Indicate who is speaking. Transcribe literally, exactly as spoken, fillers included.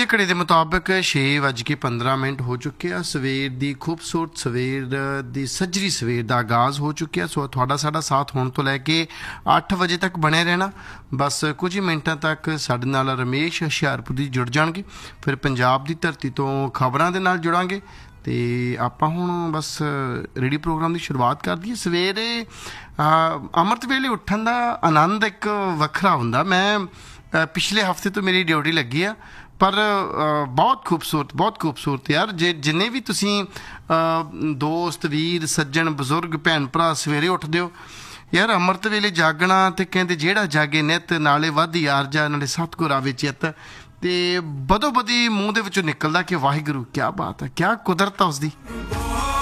Speaker 1: ਘੜੀ ਦੇ ਮੁਤਾਬਕ ਛੇ ਵੱਜ ਕੇ ਪੰਦਰਾਂ ਮਿੰਟ ਹੋ ਚੁੱਕੇ ਆ। ਸਵੇਰ ਦੀ ਖੂਬਸੂਰਤ ਸਵੇਰ ਦੀ ਸੱਜਰੀ ਸਵੇਰ ਦਾ ਆਗਾਜ਼ ਹੋ ਚੁੱਕਿਆ। ਸੋ ਤੁਹਾਡਾ ਸਾਡਾ ਸਾਥ ਹੋਣ ਤੋਂ ਲੈ ਕੇ ਅੱਠ ਵਜੇ ਤੱਕ ਬਣਿਆ ਰਹਿਣਾ। ਬਸ ਕੁਝ ਹੀ ਮਿੰਟਾਂ ਤੱਕ ਸਾਡੇ ਨਾਲ ਰਮੇਸ਼ ਹੁਸ਼ਿਆਰਪੁਰ ਦੀ ਜੁੜ ਜਾਣਗੇ। ਫਿਰ ਪੰਜਾਬ ਦੀ ਧਰਤੀ ਤੋਂ ਖਬਰਾਂ ਦੇ ਨਾਲ ਜੁੜਾਂਗੇ ਅਤੇ ਆਪਾਂ ਹੁਣ ਬਸ ਰੇਡੀਓ ਪ੍ਰੋਗਰਾਮ ਦੀ ਸ਼ੁਰੂਆਤ ਕਰ ਦਈਏ। ਸਵੇਰੇ ਅੰਮ੍ਰਿਤ ਵੇਲੇ ਉੱਠਣ ਦਾ ਆਨੰਦ ਇੱਕ ਵੱਖਰਾ ਹੁੰਦਾ। ਮੈਂ ਪਿਛਲੇ ਹਫ਼ਤੇ ਤੋਂ ਮੇਰੀ ਡਿਊਟੀ ਲੱਗੀ ਆ, ਪਰ ਬਹੁਤ ਖੂਬਸੂਰਤ ਬਹੁਤ ਖੂਬਸੂਰਤ ਯਾਰ। ਜੇ ਜਿੰਨੇ ਵੀ ਤੁਸੀਂ ਦੋਸਤ ਵੀਰ ਸੱਜਣ ਬਜ਼ੁਰਗ ਭੈਣ ਭਰਾ ਸਵੇਰੇ ਉੱਠਦੇ ਹੋ ਯਾਰ, ਅੰਮ੍ਰਿਤ ਵੇਲੇ ਜਾਗਣਾ ਅਤੇ ਕਹਿੰਦੇ ਜਿਹੜਾ ਜਾਗੇ ਨਿੱਤ ਨਾਲੇ ਵੱਧ ਯਾਰ ਜਾ ਨਾਲੇ ਸਤਿਗੁਰ ਆਵੇ ਚਿੱਤ, ਅਤੇ ਬਦੋ ਬਦੀ ਮੂੰਹ ਦੇ ਵਿੱਚੋਂ ਨਿਕਲਦਾ ਕਿ ਵਾਹਿਗੁਰੂ ਕਿਆ ਬਾਤ ਹੈ, ਕਿਆ ਕੁਦਰਤ ਆ ਉਸਦੀ।